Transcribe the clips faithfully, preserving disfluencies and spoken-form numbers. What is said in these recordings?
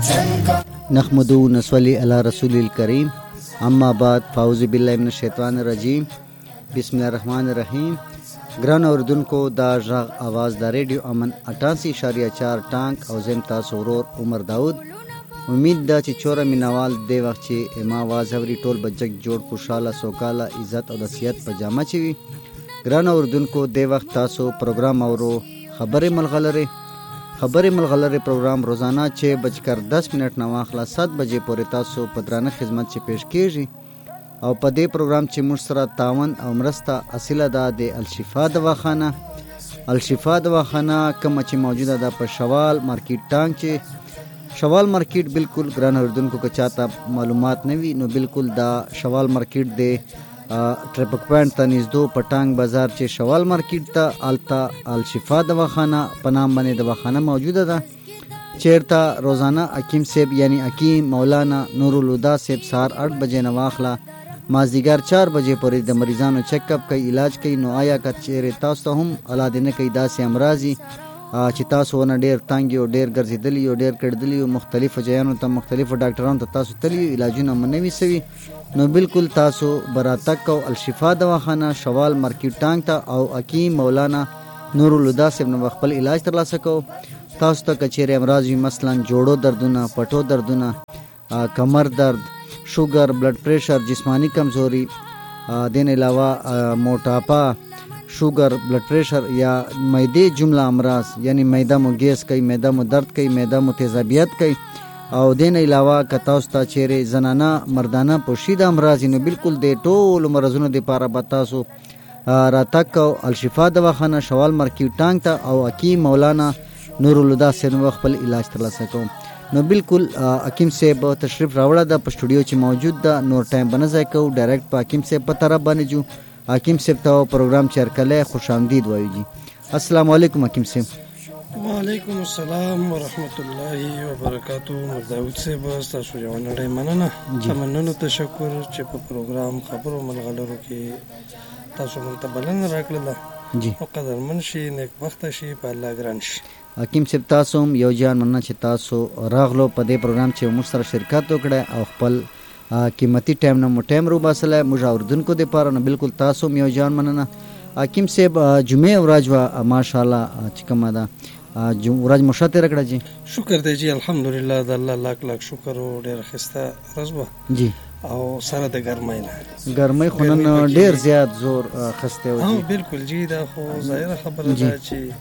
نحمدو نصلی علی رسول الکریم اما بعد فاعوذ باللہ من الشیطان الرجیم بسم اللہ الرحمن الرحیم. ګران اوردونکو دا غږ आवाज د ریډیو امن اٹھاسی اشاریه چار ټانک او زم تاسو ورور عمر داود. امید دا چې چوره مینوال دی وخت چې ما आवाज اوري ټول بچک جوړ خوشاله سوکاله عزت او نصیحت په جامه چوي. ګران اوردونکو دی وخت تاسو پروګرام اورو خبرې ملغلره خبرې ملغلره پروګرام روزانه چې بجکر دس منټ نه واخله سات بجې پورې تاسو په درانه خدمت چې پیش کیږي او په دې پروګرام چې موږ سره تعاون او مرسته اصله ده د الشفا دواخانه. الشفا دواخانه کوم چې موجوده ده په شوال مارکیټ ټانک چې شوال مارکیټ بالکل ګران اوردونکو که چاته معلومات نه وي نو بالکل دا شوال مارکیټ دی ټریپک پوینټ ته نږدې په ټانک بازار چې شوال مارکیټ ته التا الشفا دواخانه په نام باندې دواخانه موجوده ده چیرته روزانه حکیم صاحب یعنی حکیم مولانا نور الهدى صاحب سهار آٹھ بجې نه واخله مازدیګر چار بجې پورې د مریضانو چیک اپ کوي علاج کوي. نو آیا که چیرې تاسو ته هم الله دې نه کوي داسې امراضي چې تاسو ونه ډېر تنګ یو ډېر ګرځېدلي یو ډېر کړدلي یو مختلفو ځایانو ته مختلفو ډاکټرانو ته تاسو تللي علاجونه مو نه وي سوي نو بالکل تاسو براتک کو الشفا دواخانه شوال مارکیټ ټانک ته او حکیم مولانا نور الهدى صاحب نو خپل علاج ترلاسه کو. تاسو ته کچېرې امراض وي مثلا جوړو دردونه پټو دردونه کمر درد شوګر بلډ پریشر جسمانی کمزوري دین علاوه موټاپا شوګر بلډ پریشر یا معدې جمله امراض یعنی معده مو ګیس کوي معده مو درد کوي معده مو تیزابیت کوي او دین علاوه که تاسو ته چیرې زنانه مردانه پوشیده امراض نو بالکل د ټولو مرضونو دپاره به تاسو راتګ کو الشفا دواخانه شوال مارکیټ ټانک ته او حکیم مولانا نور الهدى صاحب خپل علاج ترلاسه کوم. نو بالکل حکیم صاحب تشریف راوړه ده په سټوډیو چې موجود ده نور ټایم به نه ضایع کوو ډایرکټ په حکیم صاحب په طرف باندې جو. حکیم صاحب ته پروګرام چیرکلی خوش آمدید وایو جی. السلام علیکم حکیم صاحب. وعلیکم السلام ورحمت الله وبرکاتو. مرداود صاحب ستاسو یو نړۍ مننه مننه تشکر چې په پروګرام خبرو ملغلرو کې تاسو مونږ ته بلنه راکړله جی او قدرمن شي نیک بخته شي په الله ګران شي. حکیم صاحب تاسو هم یو جان مننه چې تاسو راغلو په دې پروګرام چې موږ سره شرکت وکړه او خپل قیمتي ټایم نه مو ټایم روباسلی موږ اورېدونکو دپاره نو بالکل تاسو هم یو جان مننه. حکیم صاحب جمعې ورځ وه ماشاءالله چې کومه ده ورځ مو ښه تېره کړه جی. شکر دی جی الحمدلله د الله لاک لاک شکر او ډېره ښایسته ورځ وه جی او سره د ګرمۍ نه ګرمۍ خو نن ډېر زیات زور اخیستی و جی. بالکل جی دا خو ظاهره خبره ده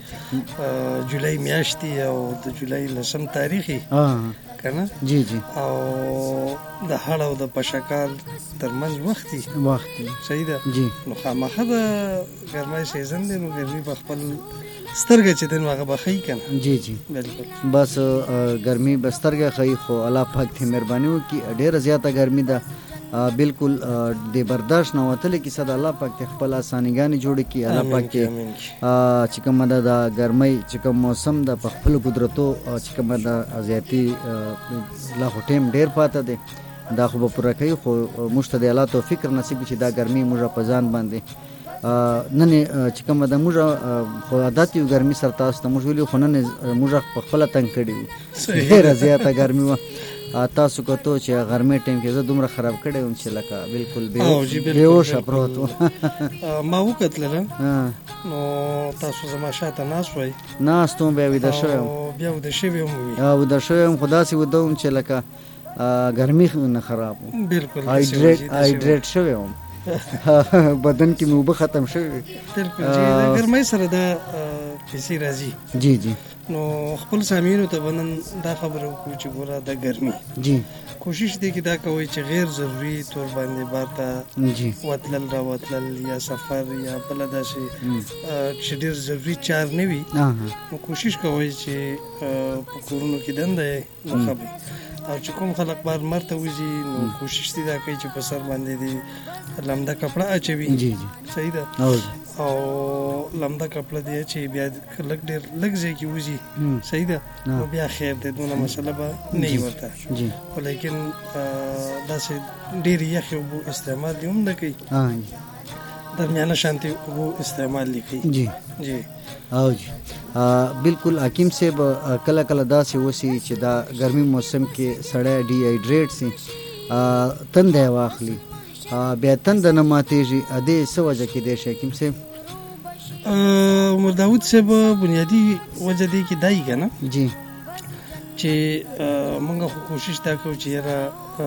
چې جولای میاشت دی او د جولای لسم تاریخ کنه جی جی او د هړ او د پشکال ترمنځ وخت دی وخت دی صحیح ده جی. نو خامخا د ګرمۍ سیزن دی نو ګرمي په خپل سترګه چې دین هغه به ښیي کنه جی جی بالکل بس ګرمي به سترګه ښیي خو الله پاک دې مهرباني وکړي ډېره زیاته ګرمي ده بالکل د برداشت نه وتلې کیسه د الله پاک دې خپل اسانیګانې جوړې کړي. الله پاک دې چې کومه ده د ګرمۍ چې کوم موسم ده په خپلو قدرتو چې کومه ده زیاتي لا خو ټایم ډېر پاته دی دا خو به پوره کوي خو موږ ته د الله توفیق نصیب کړي چې دا ګرمي موږ په ځان باندې نن چې کومه ده موږ خو عادت یو ګرمي سره تاسو ته موږ ویلي خو نن موږ په خپله تنګ کړي وو ډېره زیاته ګرمي وه. تاسو کتو چې غرمې ټایم کې زه دومره خراب کړی وم چې لکه بالکل بېهوشه پروت وم. ما وکتلله نو تاسو زما شاته ناست وئ ناست وم بیا ویده شوی وم بیا ویده شوی وم ویده شوی وم خو داسې ویده وم چې لکه ګرمي نه خراب وم بالکل هایډریټ شوی وم بدن کې مې اوبه ختم شوی بالکل جی د ګرمۍ سره دا پیسې راځي جی جی. نو خپل سامعینو ته به نن دا خبره وکړو چې ګوره د ګرمي جی کوشش دی کې دا کوئ چې غیر ضروري طور باندې بار ته جی وتلل را وتلل یا سفر یا بله داسې چې ډېر ضروري چار نه وي نو کوشش کوئ چې په کورونو کې دنده یې نه خبئ او چې کوم خلک بار مر ته وځي نو کوشش دی دا کوي چې په سر باندې دی لمده کپړه اچوي جی جی صحیح ده او لمده کپړه دی چې بیا لږ ډېر لږ ځای کې وځي صحیح ده نو بیا خیر دی دونه مسله به نه وي ورته خو لیکن داسې ډېرې یخې اوبو استعمال دې هم نه کوي درمیانه شانتي اوبو استعمال لیکي. جی جی او جی بالکل حکیم صاحب کله کله داسې وسی چې دا ګرمي موسم کې سړی ډي هایډریټ سي تنده واخلي بیا تنده نه ماتېږي ا دې څه وجه کې دی حکیم صاحب؟ عمر داود صاحب بنیادی وجه دی کې دای کنه جی چې موږ کوشش تا کوو چې یاره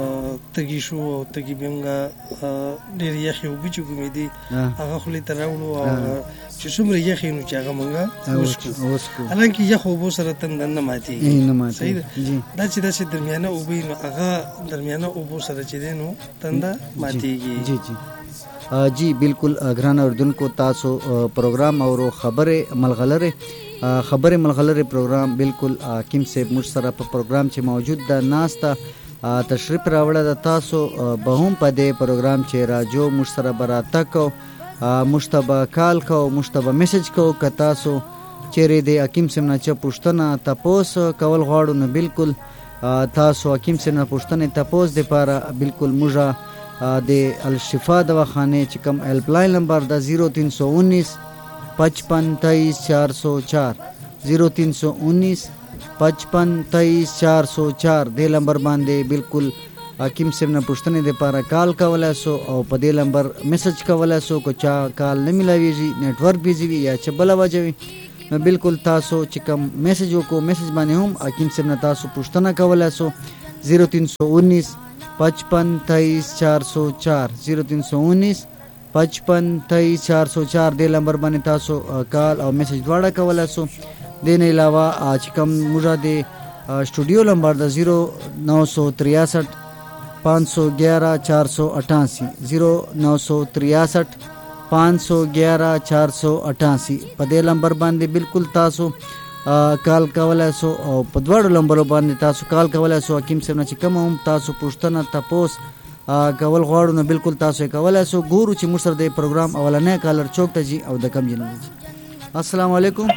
تګي شو او تګي بنګا ډېر یخي وبې چې کومې دي هغه خولې ته راوړو او چې څومره یخي نو چې هغه موږ وسکو حالانکه یخ اوبو سره تنده نه ماتېږي. صحیح ده. دا چې داسې درمیانه اوبه نو هغه درمیانه اوبو سره چې دی نو تنده ماتېږي. جی جی جی بالکل ګران اوردونکو تاسو پروګرام او خبره ملغلره خبره ملغلره پروګرام بالکل حکیم صاحب موږ سره په پروګرام چې موجود ده ناسته تشریف راوړه د تاسو به هم په دې پروګرام چې راجو موږ سره براته کو مشتبه کال کو مشتبه میسج کو که تاسو چیرې د حکیم صاحب نه چې پوښتنه تاسو کول غواړو نو بالکل تاسو حکیم صاحب نه پوښتنه تاسو د لپاره بالکل موږ د الشفا دواخانه چې کوم هیلپ لاین نمبر د زیرو تین سو انیس پچپن تیئیس چار سو چار زیرو تین سو انیس پچپن تیئیس چار سو چار دې نمبر باندې بالکل حکیم صاحب نه پوښتنې د لپاره کال کولای سو او په دې نمبر میسج کولای سو کو چا کال نه ملاويږي نیټورک بیزی وي یا چې بل وجه وي نو بالکل تاسو چې کوم میسج وکړو میسج باندې هم حکیم صاحب نه تاسو پوښتنه کولای سو زیرو تین سو انیس پچپن تیئیس چار سو چار زیرو تین سو انیس پچپن تیئیس چار سو چار دې نمبر باندې تاسو کال او میسج دواړه کولای سو. دې نه علاوه چې کوم موږ د سټوډیو نمبر د زیرو نو سو تریاسٹھ پانچ سو گیارہ چار سو اٹھاسی زیرو نو سو تریاسٹھ پانچ سو گیارہ چار سو اٹھاسی په دې نمبر باندې بالکل تاسو کال کولای سو او په دواړو نمبرو باندې تاسو کال کولای سو حکیم صاحب نه چې کوم هم تاسو پوښتنه تاسو کول غواړو نو بالکل تاسو کولای سو. ګورو چې موږ سره د پروګرام اولنې کالر چوک ته جی او د کم جن. السلام علیکم.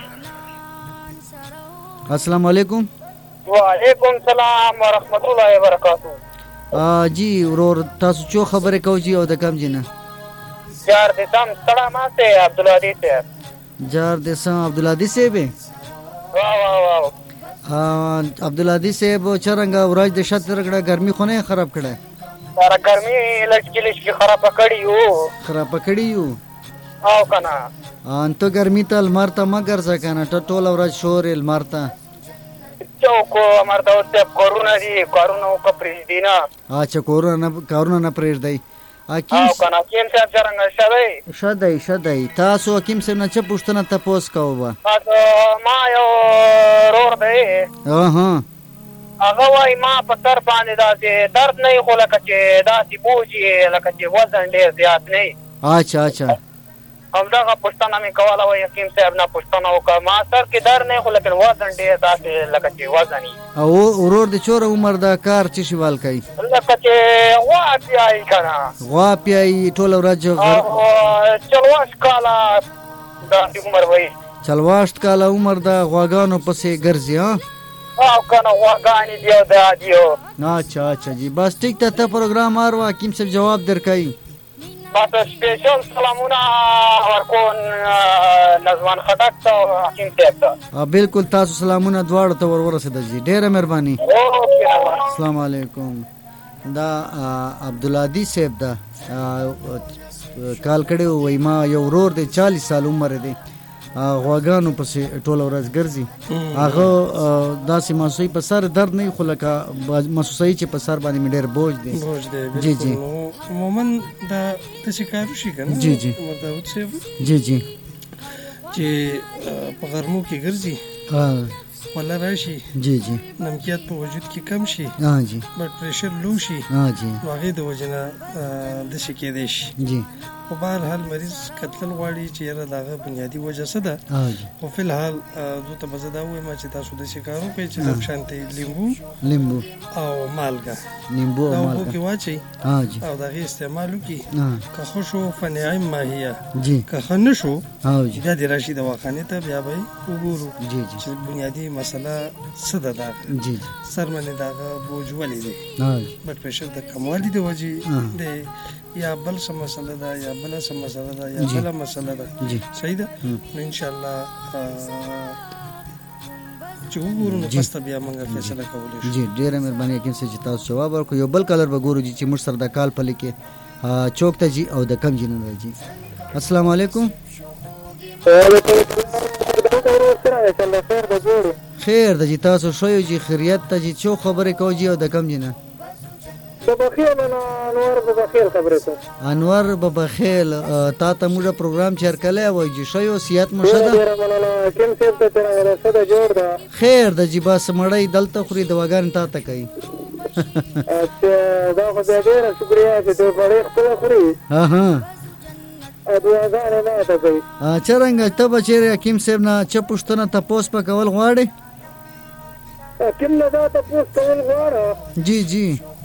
السلام علیکم. وعلیکم السلام ورحمۃ اللہ وبرکاتہ. جی ورور تاسو چو خبرې کو جی او د کم جن؟ جار دې سم سلام سے عبدالعزیز صاحب. جار دې سم عبدالعزیز صاحب. واو واو واو عبدالعزیز صاحب چرنګ ورځ د شت رګړه ګرمي خونه خراب کړه. سره ګرمي لچکی لچکی خراب کړی یو خراب کړی یو او کنه ان ته ګرمي ته لمرته مگر ځکنه ته ټول ورځ شور لمرته چوکو مرته او ته کورونا دی کورونا او کپریدینا اچھا کورونا کورونا نه پرېږدی حکیم او کنه حکیم صاحب څنګه شوی شدای شدای تاسو حکیم صاحب نه چې پوښتنه تاسو کوو تاسو ما یو رور دی اها هغه وای ما په تر باندې داسې درد نه خو لکه چې داسې بوجي لکه چې وزن ډېر زیات نه. اچھا اچھا همدغه پوښتنه مې کوله وای حکیم صاحب نه پوښتنه وکړه ما سر کې درد نه خو لیکن وزن ډېر داسې لکه چې وزن یې او ورور د چوره عمر دا کار چې شوال کوي لکه چې غوا پیایي که نه غوا پیایي ټوله ورځ چلواشت کاله داسې عمر وایي چلواشت کاله عمر د غواګانو پسې ګرځي ها او کنه غواګانې دی او دا دی اچھا اچھا جی بس ټیک ته ته پروګرام اروا حکیم صاحب جواب درکای بس سپیشل سلامونه ورکون نظمان خټک ته حکیم صاحب ته بالکل تاسو سلامونه دواړو ته ور ورسېده جی ډېره مهرباني. السلام علیکم. دا عبدالعزیز صاحب دا کال کړي وای ما یو ورور دی چالیس سال عمر دی غواګانو پسې ټوله ورځ ګرځي هغه داسې محسوسي په سر درد نه خو لکه محسوسي چې په سر باندې مې ډېر بوج دی بوج دی جی جی عموما دا داسې کار وشي که نه جی جی داود صاحب جی جی چې په غرمو کې ګرځي ولا راشي جی جی نمکیات په وجود کې کم شي ها جی بلډ پریشر لو شي ها جی نو هغې د وجې نه داسې کېدی شي جی په بهر حال مریض کتل غواړي چې یاره د هغه بنیادي وجه څه ده خو فی الحال دو ته به زه دا ووایم چې تاسو داسې کار وکړئ چې لږ شانتې لیمبو لیمبو او مالګه لیمبو او مالګه مالګه اوبو کې واچئ او د هغې استعمال وکړي که ښه شو فنعم ماهیه جی که ښه نه شو بیا دې راشي دواخانې ته بیا به یې وګورو جی جی چې بنیادي مسله څه ده دا جی سر باندې دا بوج ولې دی بلډ پريشر د کموالي د وجې دی یا بل څه مسله ده یا بل څه مسله ده یا بل مسله ده صحیح ده نو ان شاء الله چې وګورو نو پس بیا موږ فیصله کولی شو. جی ډیره مهرباني کوم چې تاسو جواب ورکړو. یو بل کالر وګورو چې موږ سره د کال په لیکه چوک ته جی او د کم جن راځي. السلام علیکم. خیر د جی تاسو شوی جی خیریت ته جی چو خبره کو جی او د کم جن بخیل انور بخیل خبره ته انور بخیل تا ته موږ پروګرام چیر کله وای جی شوی سیات مشده کوم څه ته راځه جوړ ده خیر د جی باس مړی دلته خوري د وګان تا ته کوي. اچھا دا خو ډیره شکریا چې ته غړې خپل خوري. ها ها ادوازانه نه ته کوي. اچھا رنګ ته بچره حکیم صاحب نه چ پښتنه تاسو په کول غواړي. حکیم نه دا تاسو کول غواړه. جی جی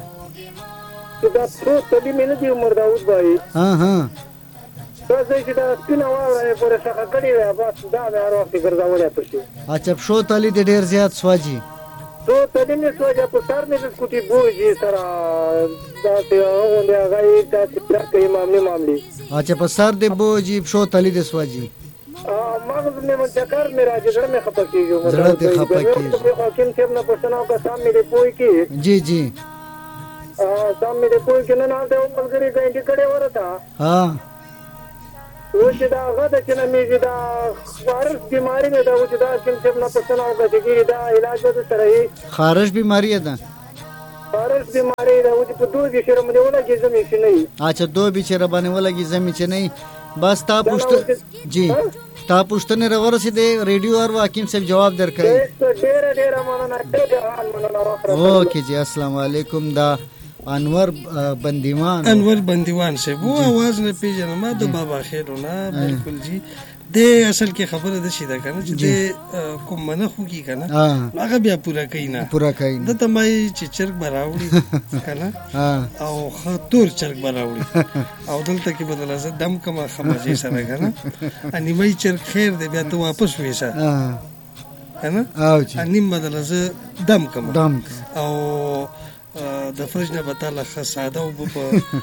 دا څو تلی مینه دی عمر داوود بھائی. ها ها تاسو چې دا سپینه واره پورې څخه کړی و بس دا به هر وخت ګرځولای پشي. اچھا شو تلی د ډیر زیات سواجی تو تلی نه سواجا په سر نه سکوټي بوجي سره دا ته اونډه غي تاسو کوي معاملې معاملې. اچھا په سر د بوجي شو تلی د سواجی مغز میں منتقر میرا جگڑ میں خپا کیجو زړه ته خپا کیږي. حکیم صاحب نه پښتنو کا سامنے دی پوي کی جی جی سامنے دی پوي کې نه نه ته ملګری ګاندې کړي ورته. ها و چې دا غدا چې نه میږي دا خارج بیماری نه دا و چې دا حکیم صاحب نه پښتنو کا چې دا علاج به سره یې خارج بیماری ده. خارج بیماری دا و چې په دوه کې شرم دی ولا کې زمي شي نه. اچھا دو بیچاره باندې ولګي زمي چې نه بس تا پوښت جی تا پوښتنه راورسې دی ریډیو اور حکیم صاحب جواب درکړي. ډېر ډېر مننه ډېر مننه. اوکے جی السلام علیکم. دا انور بندیوان انور بندیوان سے وہ आवाज نه پیژنم ما د بابا خیرو نه بالکل جی د اصل کې خبره د شي دا کنه چې د کوم منه خو کی کنه هغه بیا پورا کینا پورا کین د تمای چې چرګ براوړي کنه او خطور چرګ براوړي او دلته کې بدل از دم کما خماجي سره کنه اني مې چرګ خیر دې بیا ته واپس وېسا کنه او چې اني بدل از دم کما دم او د فرج نه بتاله خاصاده او په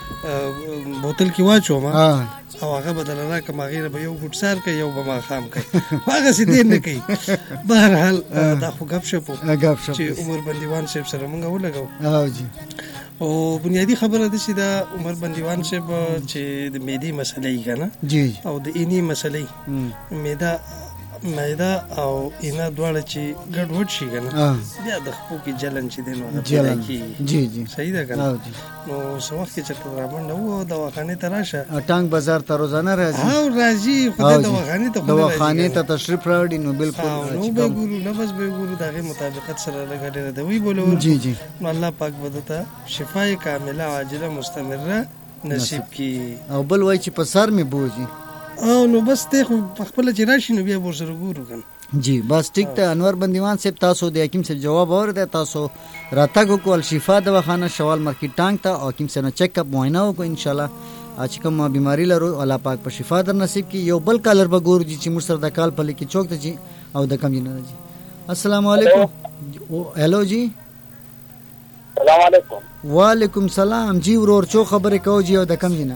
بوتل کې واچو ما او هغه بدل راکم غیره به یو ګټ سار کوي یو به ما خام کوي هغه سي دین نه کوي. بهر حال دا خو غب شپو چې عمر بندیوان صاحب سره مونږ ولګو او جی او بنیادی خبره ده چې دا عمر بندیوان صاحب چې د معدې مسلې کنه جی او د اینی مسلې معده معده او اینا دواړه چې ګډ وډ شي کنه بیا د خپل کې جلن چې دین وغه جلن جی جی صحیح ده کنه نو څو وخت چې راوړل نو دواخانه ته راشه اټانګ بازار ته روزانه راځي او راځي خدای دواخانه ته دواخانه ته تشریف راوړي نو بالکل نو به ګورو نو بس به ګورو دغه مطابقت سره لګړې ده وی بولو جی جی الله پاک بدته شفای کامله عاجله مستمره نصیب کی. او بل وای چې په سر می بوجي او نو بس ته خپل چې راشي نو بیا ور سره ګورو کنه. جی بس ټیک ته انور بندیوان صاحب تاسو د حکیم صاحب جواب اورئ. تاسو راتګو کول شفا دواخانه شوال مارکیټ ټانګ ته او حکیم صاحب چیک اپ معاینه وکړو ان شاء الله چې کوم بیماری لرو الله پاک په شفا در نصیب کی. یو بل کالر به ګورو چې موږ سره د کال په لیکي چوک ته جی او د کم جن راځي. السلام علیکم. هلو جی السلام علیکم. وعلیکم سلام جی ورور چو خبره کو جی او د کم جن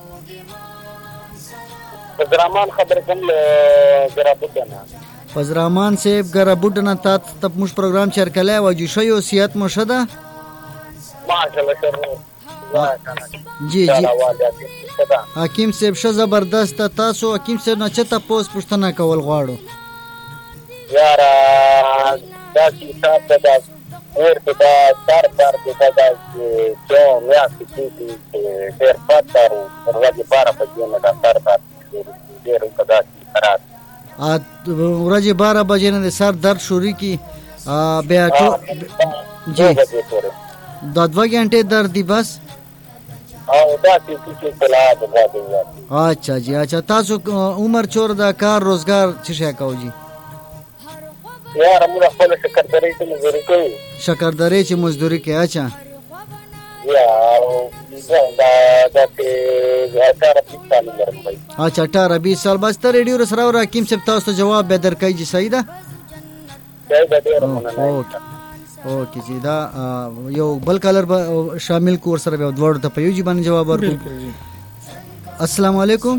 پزرامان خبر کوم ګرابوټنا پزرامان صاحب ګرابوټنا تا تب مش پروګرام چر کله و جی شو صحت مشده ماشاءالله سر جی جی حکیم صاحب ش زبردست تاسو حکیم صاحب نه چته پوس پښتنه کول غواړو یار دا چې تاسو دا ورته دا تر تر د دا چې میا چې ډېر پاتار ورته بارا پځنه دا تر تر ډېر کدا خراب ا ورځې بارہ بجې نه سر درد شوري کی بیا جی دا دوه غنټه درد دی بس او دا چې چې کلا د غاډي اچھا جی اچھا تاسو عمر چور دا کار روزگار څه شي کوي جی یار موږ خپل شکردري ته مزدوري کوي شکردري چې مزدوري کوي اچھا یا دا دا چې اٹھارہ بیس سال عمر مې اچھا اٹھارہ بیس سال بس ته ریډیو سره اور حکیم صاحب تاسو جواب به درکې جی صحیح ده دی به ډېره مننه. اوکې چې دا یو بل کالر به شامل کو ورسره بیا دواړو ته په یو جي باندې جواب ورکړو. السلام علیکم.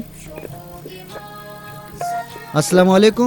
السلام علیکم.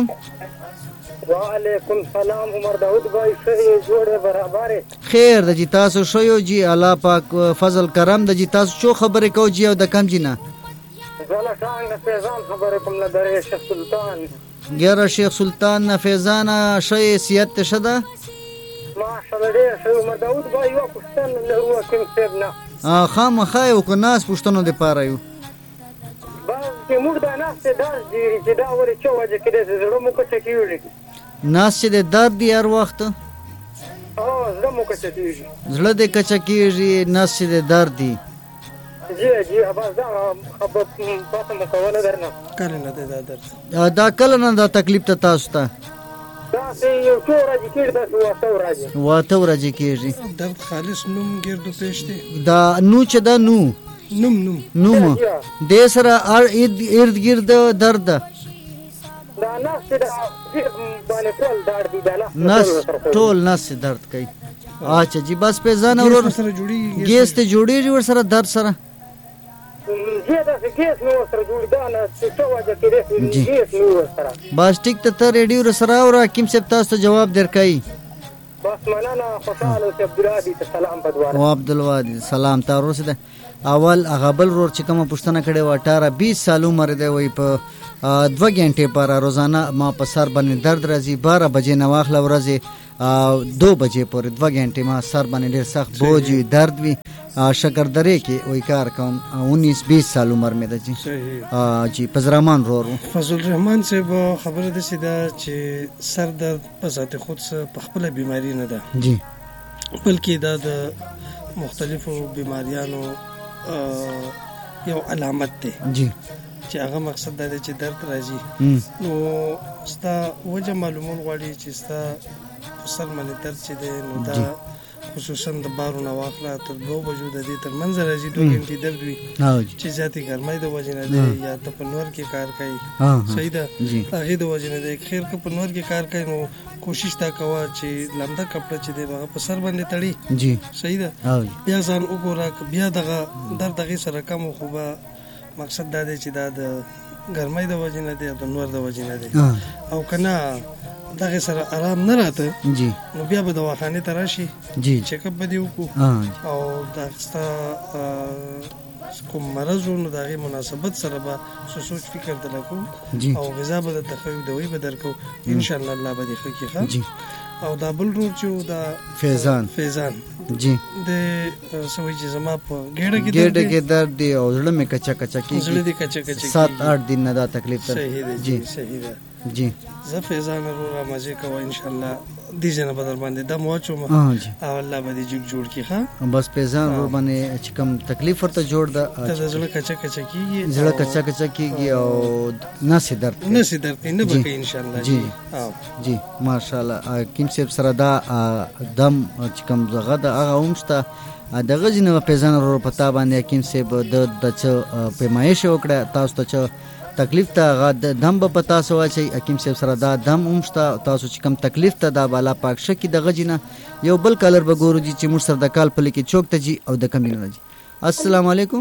وعلیکم سلام. عمر داود بھائی ښه جوړه برابر خیر د جی تاسو شویو جی الله پاک فضل کرم د جی تاسو شو خبرې کو جی او د کم جی نه زله څنګه فیضان خبرې کوم له درې شیخ سلطان ګره شیخ سلطان نه فیضان شې سیادت شده ماشاءالله ډېر ښه. عمر داود بھائی یو پښتنه لرو کوم څه نه ا خامخا یو کو ناس پښتنو د پاره یو با چې موږ دا ناس ته دا چې دا ورې چې وځي کې دې زړه مو کوڅه کیږي ناس چې د درد دی هر وخت او زړه مو کوڅه کیږي زړه د کچا کیږي ناس چې د درد دی جی جی ابا دا خبر تاسو مکوله درنه کله نه دا درد دا کله نه دا تکلیف ته تاسو ته دا یو څو ورځې کېږي دا واته ورځې واته ورځې کېږي درد خالص نوم ګردو پېښ دی دا نو چې دا نو نوم نوم نوم د سره ارد ګرد درد دا ناس دا باندې ټول درد دی دا ناس ټول ناس درد کوي. اچھا جی بس په ځان اور سره جوړي ګیس ته جوړیږي ور سره درد سره جی دا ګیس نو سره جوړ دا نه څه وجه کې ګیس نو سره بس ټیک ته ریډیو سره اور حکیم صاحب تاسو جواب درکای. بس مننه خوشاله ته عبدالوادي ته سلام بدواره او عبدالوادي سلام تاسو ته اول هغه بل ور چې کوم پښتنه کړي و اٹھارہ بیس سال عمر دی وای په دو غنټه پر روزانه ما په سر باندې درد راځي بارہ بجې نه واخله ورځي دو بجې پورې دو غنټه ما سر باندې ډیر سخت بوج وي درد وي شکر درې کې وای کار کوم انیس بیس سال عمر مې ده جی جی پزرامان رور فضل الرحمن صاحب خبره ده سیده چې سر درد په ذات خود په خپل بیماری نه ده جی بلکې دا د مختلفو بیماریانو یو علامت ده جی چې هغه مقصد دا دی چې درد راځي نو ستا وجه معلومول غواړي چې ستا سر باندې درد چې دی نو دا خصوصا د بارو نه واخله تر دوه بجو د دې تر منځ راځي دوه غنټې درد وي چې ذاتي ګرمۍ د وجې نه دی یا ته په نور کې کار کوي صحیح ده هغې د وجې نه دی خیر که په نور کې کار کوي نو کوشش دا کوه چې لمده کپړه چې دی هغه په سر باندې تړي صحیح ده بیا ځان وګوره که بیا دغه درد هغې سره کم خو به مقصد دا دی چې دا د ګرمۍ د وجې نه دی او د نور د وجې نه دی او که نه دغه سره آرام نه راته جی نو بیا به دواخانې ته راشي جی چیک اپ به دې وکړو او دا ستا کوم مرض نو د هغې مناسبت سره به څه سوچ فکر درله کوو او غذا به درته ښه وي دوایي به درکوو انشاءالله الله به دې ښه کړي ښه او دا بل رور چې دا فیضان فیضان جی د سوي چې زما په ګېډه کې ګېډه کې درد دی او زړه مې کچا کچا کېږي زړه دې کچا کچا سات آٹھ دن نه دا تکلیف تر صحیح دی جی صحیح ده جی زه فیضان ورور مزه کوم ان شاء الله دې جن بدل باندې دم واچوم او الله به دې جوړ جوړ کی ښه بس فیضان ورور باندې چې کوم تکلیف ورته جوړ ده ته زړه کچا کچا کیږي زړه کچا کچا کیږي او نس درد نس درد نه به ان شاء الله جی جی ماشاءالله کیم صاحب سره دا دم چې کوم زغه ده هغه اومسته دغه جن فیضان ورور پتا باندې کیم صاحب د د پیمایش وکړه تاسو ته تکلیف ته غا دم به پتا سو چې حکیم صاحب سره دا دم اومشته تاسو چې کم تکلیف ته دا بالا پاک شکی د غجنه یو بل کالر به ګورو چې موږ سره د کال په لکه چوک ته جی او د کمینه جی. السلام علیکم.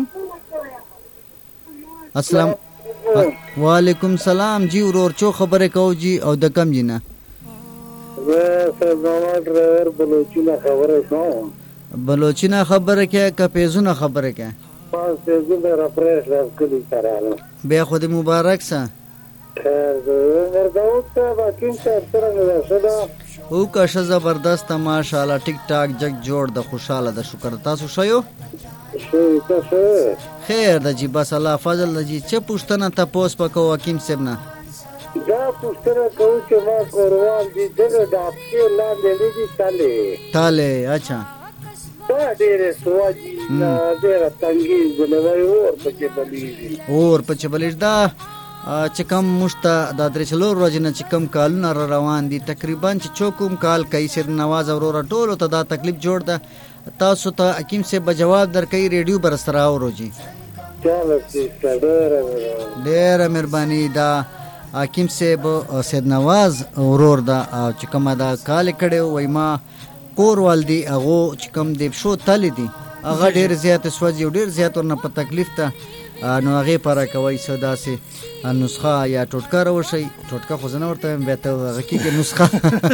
السلام وعلیکم سلام جی ورور چو خبره کو جی او د کم جنه زه سره ډرایور بلوچینه خبره کوم بلوچینه خبره کې که پیزونه خبره کې پاس پیزونه را پرېښ را کلی سره بیا خو دې مبارک سه خیر عمر داود صاحب حکیم صاحب سره نه شدا او که ښه زبردست ماشاءالله ټیک ټاک جگ جوړ د خوشاله د شکر تاسو شایو شي تاسو خیر د جی بس الله فضل د جی چې پښتنه تاسو پکو حکیم صاحب نه دا پښتنه کوم چې ما قربان دي دغه د اپشن لاندې لګي تاله تاله اچھا دا ډېر سواجی دا ډېر تنګي زلوي اور پچې بلیږي اور پچې بلیږي دا چې کم مشته د درې څلور ورځې نه چې کم کالونه را روان دي تقریبا چې چوکوم کال کوي سر نواز اورور ټولو ته دا تکلیف جوړ ده تاسو ته حکیم صاحب جواب درکې ریډیو بر سره اورو جی چالو چې ډېر ډېر مهرباني دا حکیم صاحب سید نواز ورور دا چې کومه دا کال کړي وای ما کور والدي هغه چې کوم دی شو تل دي هغه ډیر زیات سوځي ډیر زیات ورنه په تکلیف ته نو هغه پر کوي صدا سي نسخه یا ټوټکا راوشي ټوټکا خو زنه ورته به ته هغه کې نسخه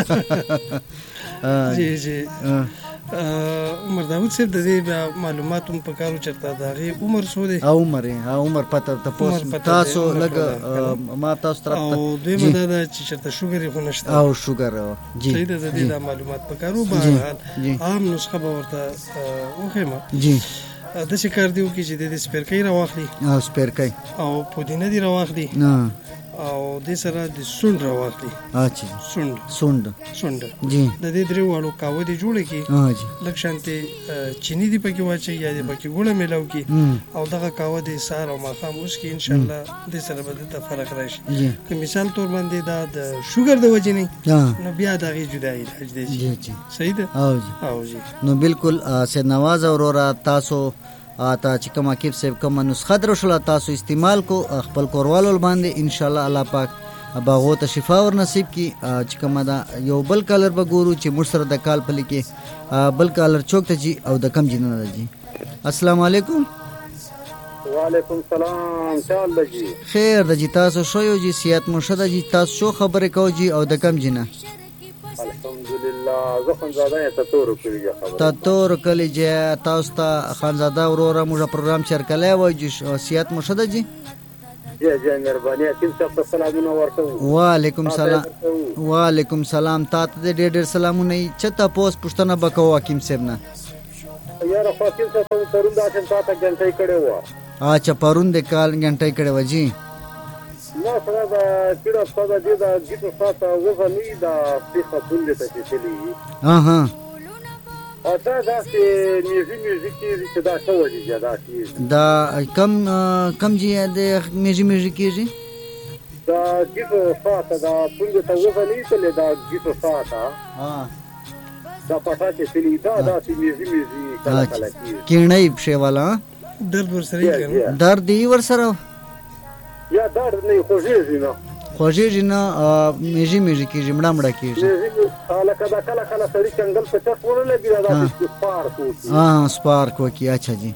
جی جی عمر داود صاحب د دې معلوماتو په کارو چرته دا غي عمر سو دی او عمر ها عمر پته تاسو لګ ما تاسو طرف ته او دوی مدد چې چرته شوګر خو نشته او شوګر جی صحیح ده د دې معلومات په کارو بهر عام نسخه به ورته وخېما جی د څه کار دیو کې چې د سپیرکای راوخلی او سپیرکای او پودینه دی راوخلی او د سره د سوند راوخلی اچھا سوند سوند سوند جی د دې درې واړو کاوه دی جوړه کی ها جی لکشانته چینی دی پکې واچي یا دی پکې ګوله ملاو کی او دغه کاوه دی سار او ماخام اوس کې ان شاء الله د سره به د فرق راشي که مثال تور باندې دا د شوګر د وجې نه نو بیا دغه جدای علاج دی جی جی صحیح ده او جی او جی نو بالکل سید نواز اورورا تاسو تا چې کوم عقیب صاحب کوم نسخه درشل تاسو استعمال کو خپل کوروالو باندې ان شاء الله الله پاک باغو ته شفا ور نصیب کی چې کوم دا یو بل کالر به ګورو چې مشر د کال په لکه بل کالر چوک ته جی او د کم جنونه جی السلام علیکم وعلیکم السلام چال جی خیر د جی تاسو شو یو جی سیات مرشد جی تاسو شو خبره کو جی او د کم جنه الحمدلله زه خانزاده ته تور کړی خبره ته تور کلی جی تاسو ته خانزاده ورور موږ پروګرام شرکلای و جی سیات مرشد جی جی جی مهرباني تیم څخه سلامونه ورته وعلیکم سلام وعلیکم سلام تاسو ته ډېر ډېر سلامونه چته پوس پښتنه بکوا حکیم صاحب نه یار فاطمه ته پرون دا څنګه تا غنټای کړي و اچھا پرون د کال غنټای کړي و جی ما سره دا کړه په دې دا جیتو ساته وغنی دا په خپل ته چلی ها ها اته دا چې میوزیک میوزیک چې دا څه وږي دا چې دا کم کم جی د میوزیک میوزیک کیږي دا جیتو ساته دا څنګه ته وغنی ته دا جیتو ساته ها دا پټه چې چلی دا دا چې میوزیک میوزیک کله کله کینای شی والا درد ور سره درد دی ور سره یا درد نه خوږیږي نه خوږیږي نه میږي میږي کېږي مړه مړه کېږي لکه دا کله کله سړي چنګل په چت ورونه لګي دا سپارک وکړي ها سپارک وکړي اچھا جی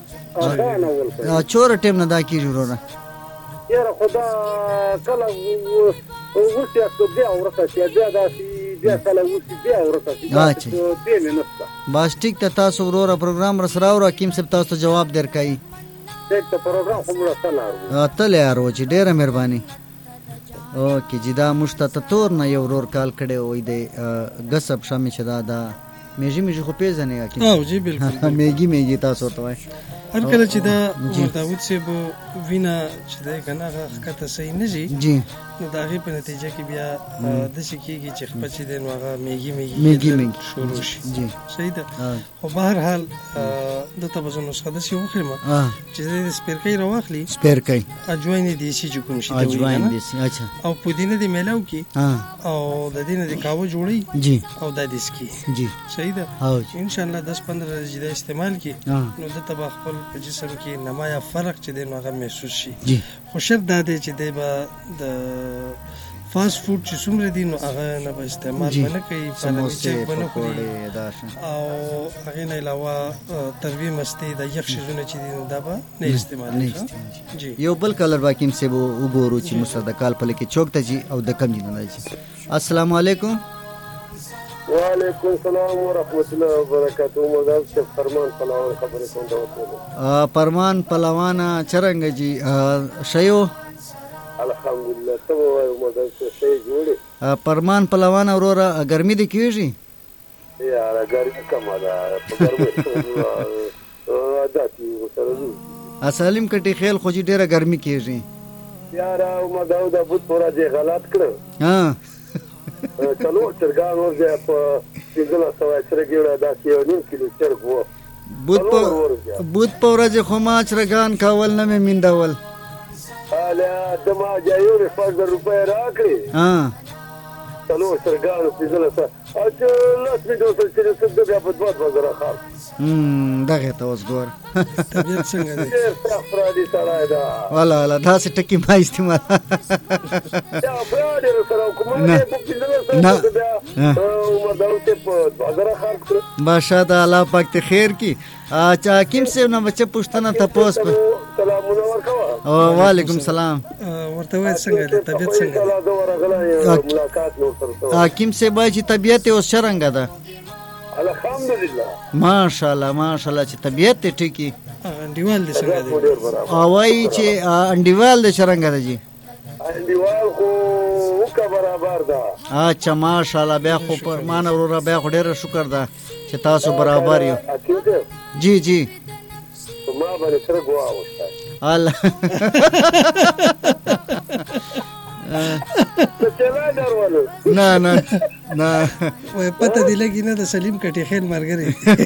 چور ټیم نه دا کېږي وروره یاره خدا کله وسیا کو بیا ورته چې بیا داسي بیا کله وسی بیا ورته اچھا بس ټیک ته تاسو وروره پروګرام را سره او حکیم صاحب تاسو جواب درکای ته پروګرام هم را سره تل یارو چې ډیره مهرباني اوکې جدا مشته تور نه یو ورور کال کړي وای دی غصب شامې شدا دا میږي میږي خو پیژنې کی او جی بالکل میږي میږي تاسو ته وای هر کله چې دا عمر داود صاحب وینا چې دا کنه حقیقت صحیح نه جی جی نو دا غي په نتیجه کې بیا د شکیږي چې خپل چې د نوغه میږي میږي میږي میږي شروع شي جی صحیح ده خو بهر حال د تبزن نسخه د سی وخمه چې د سپیرکای راوخلی سپیرکای اجوین دي سي چې کوم شي اجوین دي سي اچھا او پودینه دی ملاو کی او د دینه دی کاوه جوړي جی او د دې سکی جی صحیح ده ان شاء الله دس پندرہ ورځې د استعمال کی نو د تبا خپل په جسم کې نمایا فرق چې د نوغه محسوس شي خو شرط دا دی چې د د فاست فود چې څومره دي نو هغه نه به استعمال نه کوي سموسې پکوړې او هغه نه علاوه تروی مستی د یخ شیزونه چې دي دا به نه استعمال جی یو بل کلر باکیم سے وګورو چې مصر د کال په لکه چوک ته جی او د کم جی نه جی السلام علیکم وعلیکم السلام ورحمۃ اللہ وبرکاتہ مدام سے فرمان پهلوان خبرې کوم دا فرمان پهلوان چرنګ جی شیو الحمدلله ته وایو مدام سے صحیح جوړه فرمان پهلوان اورورا ګرمي دي کیږي یار ګرمي کما ده په ګرمي عادتي وسره اسالم کټي خیل خو جی ډیره ګرمي کیږي یار او مداو دا بوت پورا دې غلط کړ ها چلو چرګان ورځه په څنګه سوای سره ګیړه دا یو نیم کیلو چرګ وو بوت په بوت په ورځه خو ما چرګان کاول نه مې میندول اله دما جایو له فاز روپے راکړي ها چلو چرګان په ځل سره اته لاس می دوه چې څه د بیا په دوه بازار خار هم دغه ته اوس ګور طبیعت څنګه دی فرادي سره دا والا والا دا څه ټکی ما استعمال یا فرادي سره کومه نه نه بیا عمر داوود په بازار خار کړ باشا د الله پاک ته خیر کی اچھا کیم سے نو بچ پښتنه تاسو په سلامونه ورکوا او وعلیکم سلام ورته وای څنګه دی طبیعت څنګه دی ملاقات نو سره کیم سے بای چې طبیعت اوس شرنګ ده الحمدلله ماشاءالله ماشاءالله چې طبیعت ته ټکی انډیوال دي څنګه دی او وای چې انډیوال د شرنګ ده جی انډیوال خو وکا برابر ده اچھا ماشاءالله بیا خو پر مان وروره بیا خو ډیر شکر ده چې تاسو برابر یو جی جی ما باندې سره غوا وسته الله نه نه نه وای پته دی لګی نه د سلیم کټي خیر مرګري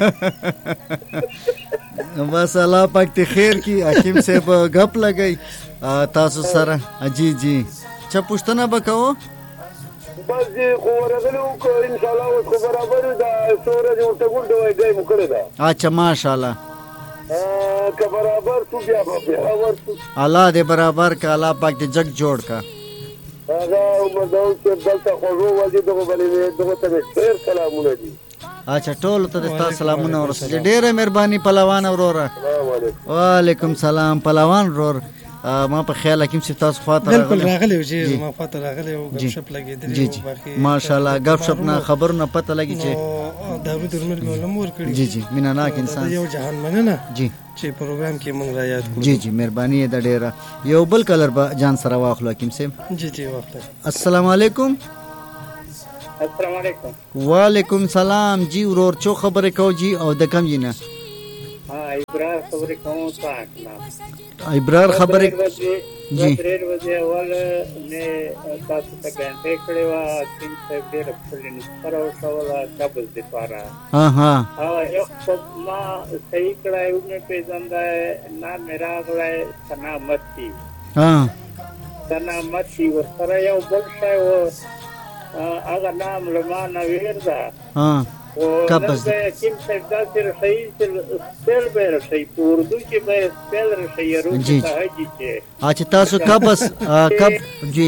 بس الله پاک ته خیر کی حکیم صاحب غپ لګی تاسو سره جی جی چا پښتنه وکاو بس خو ورغلو کو ان شاء الله خو برابر دا سورج ورته ګول دوی دی مو کړی دا اچھا ماشاءالله ا که برابر تو بیا بیا ورته الله دې برابر کا الله پاک دې جگ جوړ کا هغه عمر داوود چې دلته خو ورو دغه باندې دغه ته ډیر سلامونه دي اچھا ټول ته تاسو سلامونه ورسول ډیره مهرباني پهلوان وروره السلام علیکم وعلیکم سلام پهلوان ورور ما په خیال حکیم صاحب تاسو خاطر بالکل راغلی چې ما خاطر راغلی او غب شپ لګیدلی جی جی ماشاءالله غب شپ نه خبر نه پته لګی چې داوود درمل مولم ور کړی جی جی مینا ناک انسان یو جهان مننه جی چې پروګرام کې مونږ را یاد کړو جی جی مهرباني ده ډیره یو بل کلر به جان سره واخلو حکیم صاحب جی جی واخلو السلام علیکم السلام علیکم وعلیکم سلام جی ورور چو خبره کو جی او د کم جی نه ها ابرار خبره کوم تاسو ابرار خبره جی ډېر وځي اول نه تاسو ته ګانټه کړې وا چې څه ډېر خپل نسخه او شواله قبل دي پاره ها ها ها یو ما صحیح کړایو نه پیژندای نه میرا غلای سلامتی ها سلامتی ورسره یو بل شی و هغه نام لمانه ویردا ها قبض کیم څه داسې رسېږي چې سپیل به رسېږي په اردو کې به سپیل رسېږي روزي ته هجي چې اچھا تاسو قبض کب جی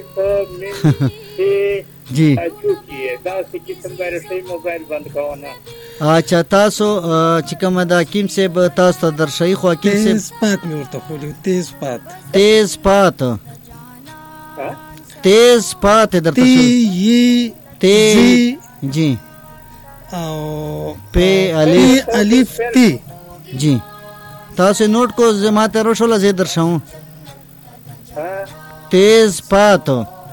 جی داسې قسم به رسېږي موبایل بند کوونه اچھا تاسو چې کومه دا کیم صاحب تاسو ته درشي خو کیم صاحب تیز پات مې ورته خولي تیز پات تیز پات تیز پات درته تی تی جی او پی الف الف تی جی تاسو نوٹ کو زماته رسول زه درشم تیز پات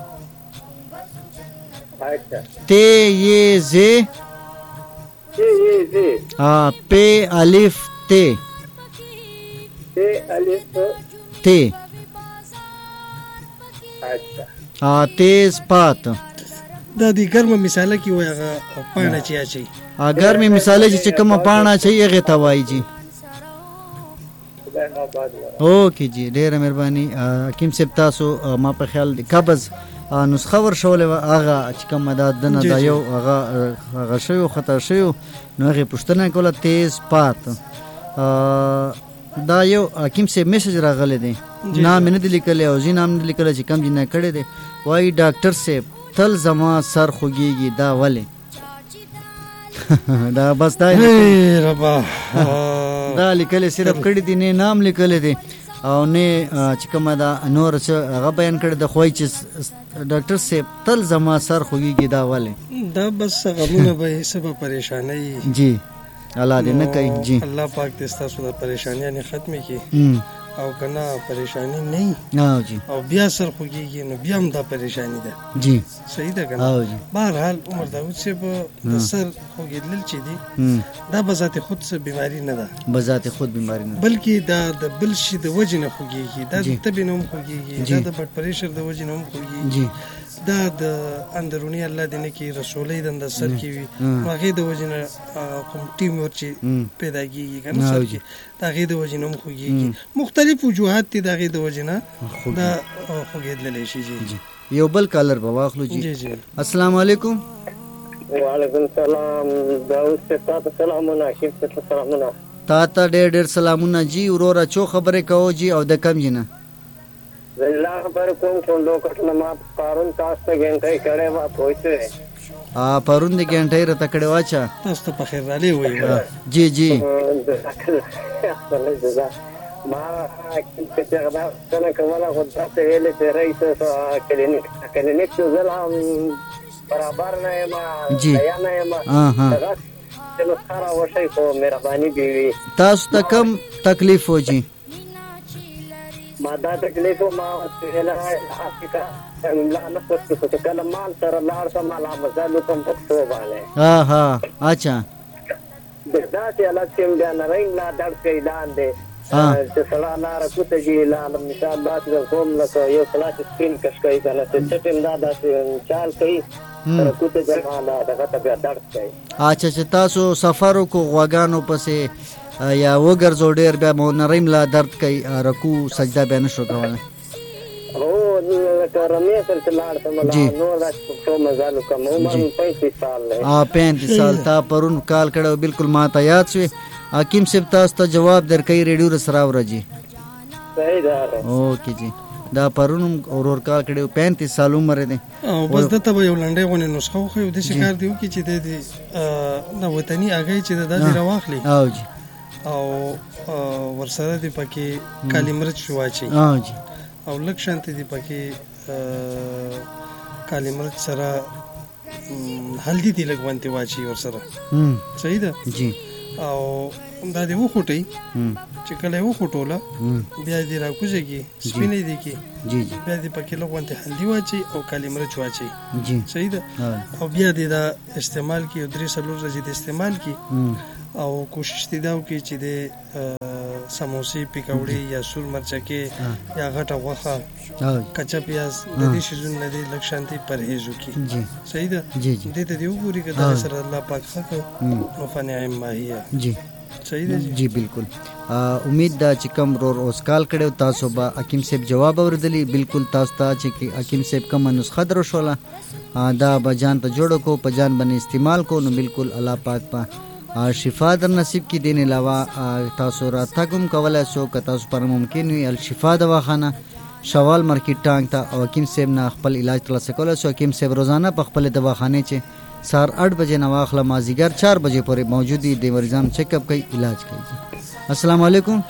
اچھا تی یہ زی تی یہ زی ا پی الف تی تی الف تی اچھا ا تیز پات دا دی ګرمه مثال کی وای هغه پاڼه چي اچي اگر می مثال چې کومه پاڼه چي هغه توای جی اوکے جی ډیره مهرباني حکیم صاحب تاسو ما په خیال دی قبض نسخه ور شولې هغه چې کومه دا دنه دا یو هغه هغه شیو خطا شیو نو هغه پښتنه کوله تیز پات دا یو حکیم صاحب میسج راغلی دی نام نه دی لیکلی او زی نام نه لیکلی چې کم جنه کړی دی وای ډاکټر صاحب تل زما سر خوږیږي دا ولې دا بس دا ربا دا لیکل صرف کړی دی نه نام لیکل دی او نه چې کومه دا نور څه هغه بیان کړی د خوای چې ډاکټر صاحب تل زما سر خوږیږي دا ولې دا بس غمونه به سبب پریشانی جی الله دې نه کوي جی الله پاک دې تاسو د پریشانیاں ختمه کړي او کنا پریشانی نه نه جی او بیا سر خوږیږي نو بیا هم دا پریشانی ده جی صحیح ده کنه او جی بهرحال عمر داوود صاحب د سر خوږیدل چې دي دا بذات خود څه بیماری نه ده بذات خود بیماری نه بلکې دا د بل شي د وجه نه خوږیږي دا د تبې نه هم خوږیږي دا د بلډ پریشر د وجه نه هم خوږیږي جی دا د اندرونی الله دې نه کې رسولې د سر کې وي هغه د وجه نه کوم ټیم ورچی پیدا کیږي کنه سر کې دا غي د وجه نه خوږیږي مختلف وجوهات دي دا غي د وجه نه دا خوږیدل شي جی یو بل کالر په واخلو جی جی جی السلام علیکم وعلیکم السلام داود سے تاسو سلامونه شیخ ته سلامونه تا ته ډېر ډېر سلامونه جی وروره چو خبرې کوو جی او د کم جی نه زله خبر کوم کوم کټنه ما پارون تاسو ته غنټه کړه وا پوښتنه ا پرون د غنټه را تکړه واچا تاسو ته په خیر را لې وای جی جی ما کته غدا څنګه کومه خو تاسو ویلې ته رئیس کلینیک کلینیک زلام برابر نه ما جی نه ما ها ها چلو سارا وشي کو مهرباني دی تاسو ته کم تکلیف و جی ما دا تکلیف ما ویلا حقیقت لا نه پوښتنه څه کله مال سره لار سم لا مزالو کوم پښتو باندې ها ها اچھا دا چې الله چې دا نه رین لا درس کې اعلان دی چې سره لار کوته جی لا مثال بات کوم لکه یو خلاص سپین کش کوي کنه چې چټم دا دا چال کوي سره کوته جماله دا ته درس کوي اچھا چې تاسو سفر کو غواګانو پسې یا وګرځو ډیر بیا مو نریم لا درد کوي رکوع سجده به نشو کولای او لکه رمې سره تلار ته مله نو دا څه مزالو کوم عمر پینتیس سال دی ا پینتیس سال تا پرون کال کړو بالکل ما ته یاد شوی حکیم صاحب تاسو ته جواب درکې ریډیو سره ورجی صحیح ده اوکے جی دا پرون اورور کال کړو پینتیس سال عمر دی او بس دته یو لنډه غونې نسخه خو د شکار دیو کی چې د د وطني اگې چې د دې راوخلی او جی او ورسره دی پکې کالی مرچ واچي او جی او لک شانت دی پکې کالی مرچ سره هلدی دی لګونته واچي ورسره صحیح ده جی او دا دی وخټي چې کله وخټوله بیا دې راکوځي سپینې دي کی جی جی بیا دې پکې لګونته هلدی واچي او کالی مرچ واچي جی صحیح ده او بیا دې دا استعمال کی او درې سلور ورځې د استعمال کی او کوشش دې دا وکړي چې د سموسې پکوړې یا سور مرچکه یا غټه غوخه کچا پیاز د دې شیزون نه دې لکشانتي پرهیز وکړي جی صحیح ده جی جی دې ته دی وګوري کله سره الله پاک حق نو فنعم ماهیه جی صحیح ده جی بالکل امید دا چې کوم رور اوس کال کړو تاسو به حکیم صاحب جواب اوردلی بالکل تاسو ته چې حکیم صاحب کوم نسخه درو شوله دا به جان ته جوړو کو په جان باندې استعمال کو نو بالکل الله پاک په شفا در نصیب کی دین علاوه تاسو را تګم کولای شو که تاسو پر ممکن وي الشفا دواخانه شوال مارکیټ ټانګ ته او حکیم صاحب نه خپل علاج ترلاسه کولای شو حکیم صاحب روزانه په خپل دواخانه چې سار आठ بجې نه واخله مازیګر چار بجې پورې موجود دي د مریضانو چیک اپ کوي علاج کوي السلام علیکم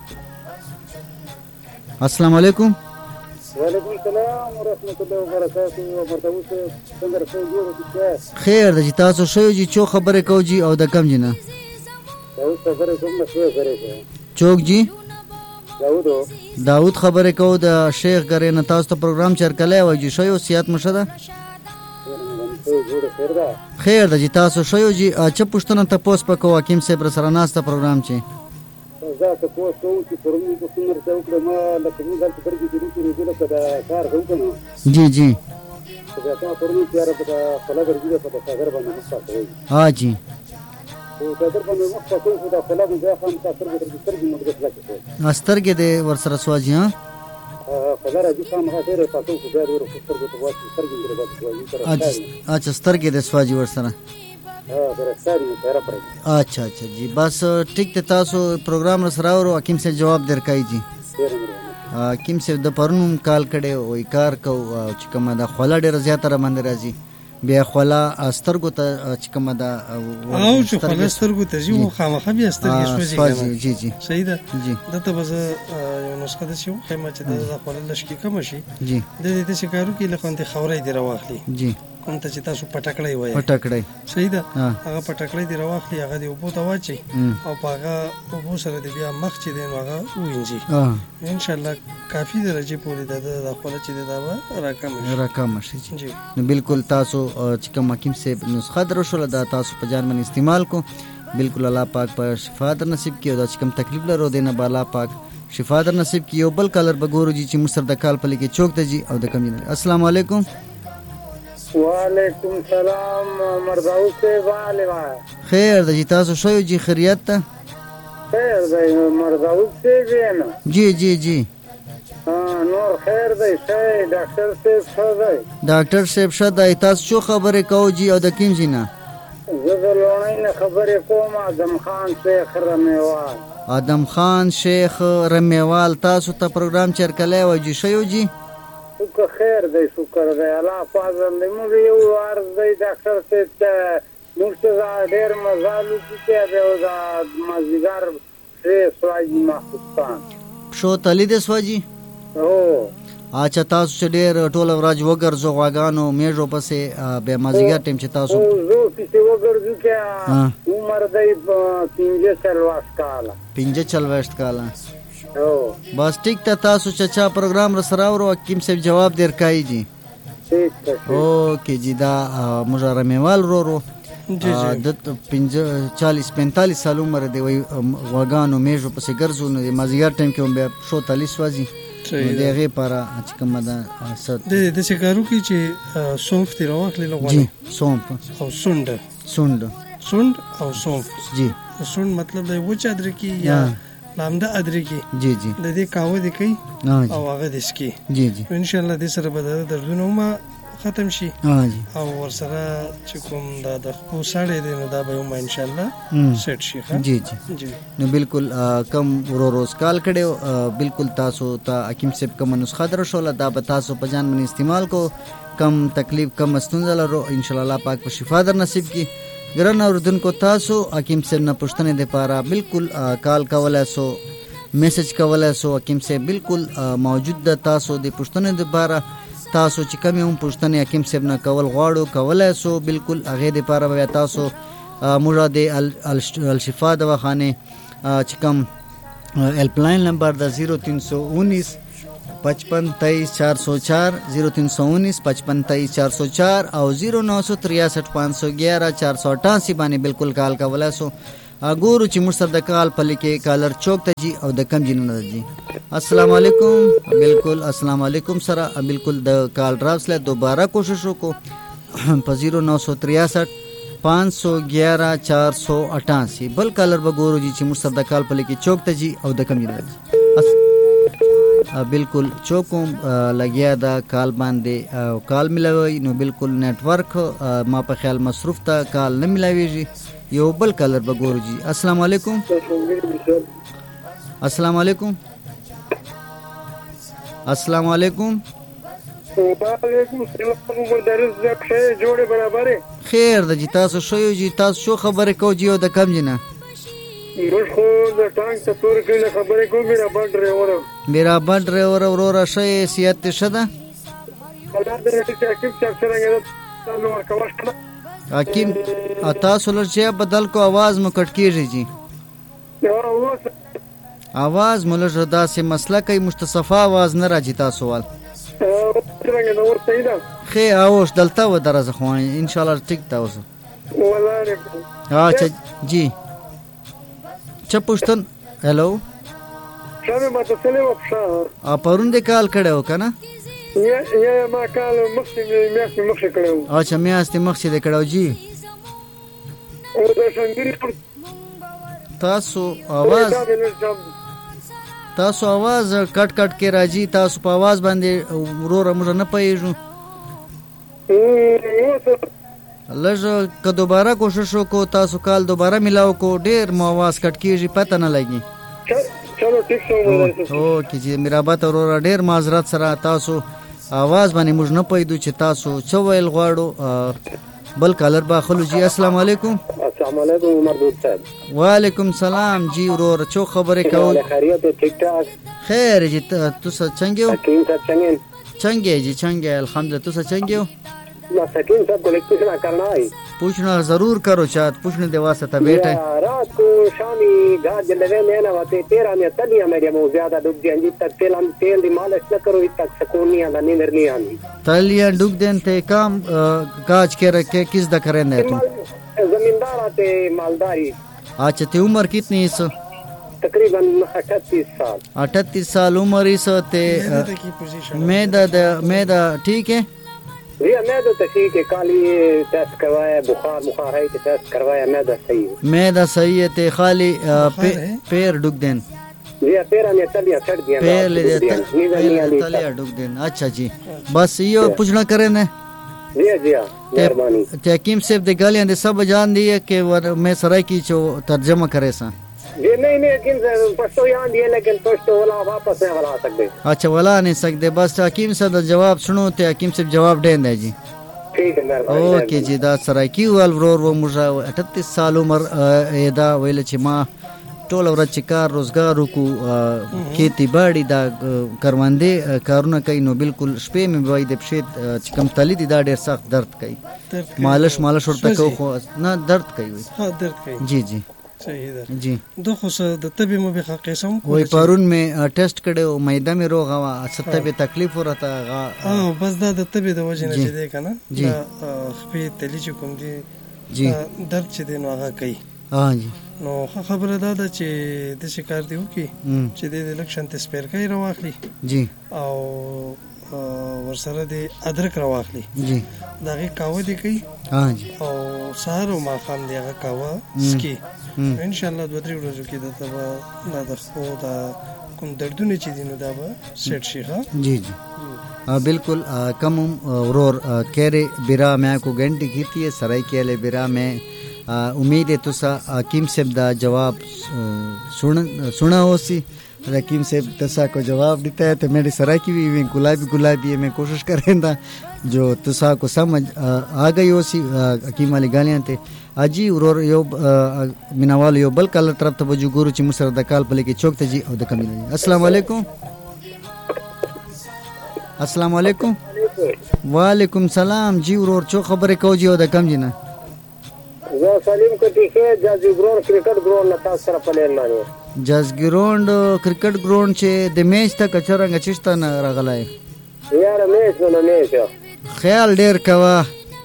السلام علیکم وعلیکم السلام ورحمۃ اللہ وبرکاتہ مرتبه څنګه راځي خیر د تاسو شوی جی چو خبره کو جی او د کم جنا داود خبره کوم نه شوی غره چوک جی داود داود خبره کو د شیخ غره نه تاسو ته پروګرام چرکلای و جی شوی سیات مشده خیر د تاسو شوی جی چې پښتنه ته پوس پکو حکیم صاحب سره ناسته پروګرام چی زه ته پوس کوم چې پرمو په څومره څو کړه ما لکه موږ دلته درګي دي چې موږ له کار کوو جی جی دا څنګه پرمو چې را په خلا درګي په صدر باندې مخاطب ها جی او صدر باندې مخاطب خو دا خلا د خام تاسو درګي درګي موږ دلته استرګه د ورسره سواجی ها خبره دي کوم هغه پاتو خو دا ورو سترګې ته واسي سترګې درې بچو اچھا سترګې د سواجی ورسره ها درستاري تیرا پر اچھا اچھا جی بس ټیک ته تاسو پروګرام سره ورو حکیم سے جواب درکای جی حکیم سے د پرونم کال کړي وای کار کو چې کومه د خوله ډیر زیاتره باندې راځي بیا خوله سترګو ته چې کومه د او چې خوله سترګو ته یو خامخا بیا سترګې سوځي جی جی صحیح ده جی دته بز یو نسخه د شیو خیمه چې د خوله لشکې کم شي جی د دې د شکارو کې لکه انت خورې دی راوخلی جی کوم ته چې تاسو پټکړې وای پټکړې صحیح ده هغه پټکړې دی راوخلی هغه دی په تا واچي او هغه په سره دی بیا مخ چې دی هغه وینځي ان شاء الله کافی درجه پورې د د خپل چې دا راکم شي راکم شي جی نو بالکل تاسو چې کوم حکیم سے نسخه درو شول دا تاسو په جان باندې استعمال کو بالکل الله پاک په شفا در نصیب کیو دا چې کوم تکلیف لرو دینه بالا پاک شفا در نصیب کیو بل کلر بګورو جی چې مصر د کال په لکه چوک ته جی او د کم السلام علیکم وعلیکم السلام مرزاو سے والوا خیر د جی تاسو شوی جی خیریت ته خیر د مرزاو سے جی جی جی جی نور خیر دی ښه ډاکټر صاحب ښه دی ډاکټر صاحب ښه دی تاسو شو خبرې کوو جی او د کوم ځای نه زه د لوڼۍ نه خبرې کوم ادم خان شیخ رمیوال ادم خان شیخ رمیوال تاسو ته پروګرام چرکلی وای جی ښه یو جی شکر خیر دی شکر دی الله فضل دی موږ یو عرض دی ډاکټر صاحب ته موږ ته ډېر مزال وکړي چې د مازدیګر پرې سواجي ماخوستان پښو تلي دی سواجي هو اچھا تاسو چې ډېر ټوله ورځ وګرځو غواګانو میږو پسې بیا مازدیګر ټیم چې تاسو زه پسې وګرځو که عمر دی پنځه څلوېښت کاله پنځه څلوېښت کاله هو بس ټیک ته تاسو چې چا پروګرام رسره اورو حکیم صاحب جواب دیر کوي جی ٹھیک ہے اوکے جی دا مجھا رمیوال رو رو د پنځه چالیس پینتالیس سال عمر دی وای غواګانو میږو پسې ګرځو نو د مازدیګر ټیم کې هم بیا شو تالیس وځي د هغې پاره چې کومه ده داسې کار وکړي چې سونف ترې راواخلي له جی سونف او سونډ سونډ سونډ او سونف جی سونډ مطلب دی وچ ادرکي یا لامده ادرکي جی جی د دې کاوه دې کوي او هغه دې سکي جی جی ان شاء الله دې سره به د دردونه هم ختم شي او ورسره چې کوم دا د خپو ساړی دی نو دا به هم ان شاء الله سیټ شي جی جی نو بالکل کم ورو روز کال کړو بالکل تاسو ته حکیم صاحب کوم نسخه درشوله دا به تاسو په ځان باندې استعمال کو کم تکلیف کم ستونزه لرو ان شاء الله پاک په شفا در نصیب کی ګران اوردونکو تاسو حکیم صاحب نه پوښتنې لپاره بالکل کال کولای سو میسج کولای سو حکیم صاحب بالکل موجود ده تاسو د پوښتنې لپاره تاسو چې کوم هم پوښتنې حکیم صاحب نه کول غواړو کولای سو بالکل هغه د لپاره بیا تاسو مراد الشفا دواخانه چې کوم هیلپ لاین نمبر د زیرو تین سو انیس پچپن تیئیس چار سو چار زیرو تین سو انیس پچپن تیئیس چار سو چار او زیرو نو سو تریاسٹھ پانچ سو گیارہ چار سو اٹھاسی باندې بالکل کال کولای سو ګورو چې موږ سره د کال په لیکې کالر چوک ته جی او د کم جنونه جی السلام علیکم بالکل السلام علیکم سره بالکل د کال ډراپس له دوباره کوشش وکړو په زیرو نو سو تریاسٹھ پانچ سو گیارہ چار سو اٹھاسی بل کالر به ګورو جی چې موږ سره د کال په لیکې چوک ته جی او د کم جنونه جی بالکل چوکوم لګیا دا کال باندې او کال ملاوي نو بالکل نیټ ورک ما په خیال مصروف ته کال نه ملاويږي یو بل کلر به ګورو جی السلام علیکم السلام علیکم السلام علیکم وعلیکم السلام مدرس زک جوړه برابر خیر د جی تاسو شو جی تاسو شو خبره کو جی او د کم جنا موږ خو د ټانک ته تور کې خبرې کوم میرا بډ ډرایور میرا بډ ډرایور ورور شې سیادت شته الله دې چې اکیب څنګه نو ورکوښته حکیم تاسو لږه بدل کو आवाज مو کټ کیږي جی आवाज مولږه داسې مسله کوي متصفا आवाज نه راځي تاسو ول څنګه نو ورته دا خې اوس دلته و درزه خو ان شاء الله ټیک تاسو والله اچھا جی چا پوښتن هلو شامه ما ته سلام وپښه ا پرون د کال کړو کنه یا یا ما کال مخکې میاشتې مخکې کړو اچھا میاشتې مخکې د کړو جی او د څنګه تاسو आवाज تاسو आवाज کټ کټ کې راځي تاسو په आवाज باندې ورور موږ نه پېژنو لږه که دوباره کوشش وکړو تاسو کال دوباره ملاو کو ډیر مو आवाज کټ کیږي پته نه لګي چلو ٹھیک شو او کی جی میرا بات ورور ډیر معذرت سره تاسو आवाज باندې موږ نه پېدو چې تاسو چویل غواړو بل کالر با خلو جی السلام علیکم السلام علیکم عمر دوست صاحب وعلیکم سلام جی ورور چو خبره کول خیریت ٹھیک ٹھاک خیر جی تاسو څنګه یو څنګه څنګه جی څنګه الحمدلله تاسو څنګه یو ना सकीन साहब को एक पूछना करना है पूछना जरूर करो चाहत पूछने दे वास्ते बेटा रात को शामी गाज जलवे में ना वाते तेरा में तलियां मेरे मुंह ज्यादा डूब गई जित तक तेल हम तेल दी मालिश न करो इत तक सुकून नहीं आंदा नींद नहीं आंदी तलियां डूब देन ते काम गाज के रखे किस दा करे ने तू जमींदार आते मालदारी अच्छा ते उम्र कितनी है सो तकरीबन अठतीस साल अठतीस साल उम्र इस ते मैदा मैदा ठीक है भैया मैदा तो ठीक है खाली टेस्ट करवाया बुखार बुखार है तो टेस्ट करवाया मैदा सही है मैदा सही है ते खाली पैर डुक देन जी तेरा ने तलिया छड़ दिया पहले पहले तलिया डुक देन। अच्छा जी बस यो पूछना करे ने जी जी मेहरबानी ते हकीम साहब दे गालियां दे सब जान दी है कि मैं सराय की जो तर्जुमा करे सा जी नहीं नहीं हकीम साहब पश्तो याद दिए लेकिन पश्तो वाला वापस नहीं वाला सकते। अच्छा वाला नहीं सकते बस हकीम साहब दा जवाब सुनो ते हकीम साहब जवाब दे दे जी। ठीक है मेहरबानी ओके जी दा सराय की वाल रोर वो मुझा अठतीस साल उम्र एदा वेले ची मां टोल ورځ چې کار روزګار وکړو کېتی باړي دا کروندې کارونه کوي نو بالکل شپې مې وای د پښې چې کم تلی دي دا ډېر سخت درد کوي مالش مالش ورته کو خو نه درد کوي ها درد کوي جی جی صحیح ده جی دو خو د طبي مو به قسم کو وای پرون مې ټیسټ کړو مېده مې روغه وا ستې به تکلیف ورته ها بس دا د طبي د وجه نه چې ده کنه دا خپې تلی چې کوم دي جی درد چې دی نو هغه کوي ها جی نو خبره دا ده چې د شکار دی وکي چې د الیکشن ته سپیر کوي راوخلی جی او ورسره د ادرک راوخلی جی دغه کاوه دی کوي ها جی او سهار او ماخام دی هغه کاوه سکي ان شاء الله دوه درې ورځې کې د تبا د خو دا کوم دردونه چې دینو دا به سیټ شي ها جی جی बिल्कुल कम और केरे बिरा मैं को घंटी की थी सराय केले बिरा में उम्मीद है तुसा हकीम साहब दा जवाब सुन सुना होसी हकीम साहब तुसा को जवाब देता है तो मेरी सराय की भी गुलाबी गुलाबी है मैं कोशिश करेंदा जो तुसा को समझ आ गई होसी हकीम वाली गालियां थे अजी और यो मिनावाल यो बल कल तरफ तवज्जो गुरु ची मुसर द काल पले की चौक तजी और द कमील अस्सलाम वालेकुम अस्सलाम वालेकुम वालेकुम सलाम जी और चो खबर को जी और द कम जी ना जो सलीम को टिके जज ग्राउंड क्रिकेट ग्राउंड नता सर प्लेन माने जज ग्राउंड क्रिकेट ग्राउंड छे द मैच तक चरंग चिस्ता न रगलाय यार मैच न मैच ख्याल ډیر کوا